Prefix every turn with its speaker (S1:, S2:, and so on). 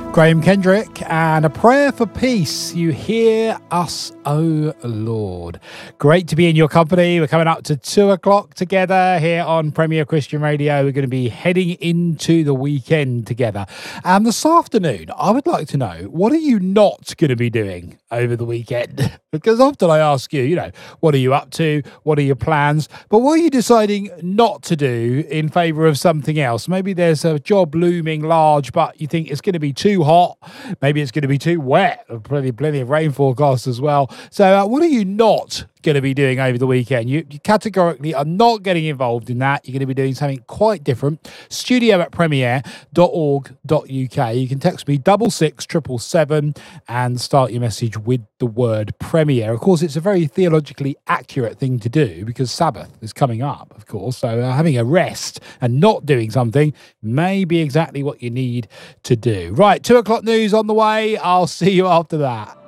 S1: Graham Kendrick and A Prayer for Peace. You hear us, oh Lord. Great to be in your company. We're coming up to 2 o'clock together here on Premier Christian Radio. We're going to be heading into the weekend together. And this afternoon, I would like to know, what are you not going to be doing over the weekend? Because often I ask you, what are you up to? What are your plans? But what are you deciding not to do in favour of something else? Maybe there's a job looming large, but you think it's going to be too hot. Maybe it's going to be too wet. Plenty of rain forecasts as well. So what are you not going to be doing over the weekend? You categorically are not getting involved in that. You're going to be doing something quite different. studio@premier.org.uk. You can text me 66777 and start your message with the word Premier. Of course, it's a very theologically accurate thing to do because Sabbath is coming up, of course. So having a rest and not doing something may be exactly what you need to do. Right, 2 o'clock news on the way. I'll see you after that.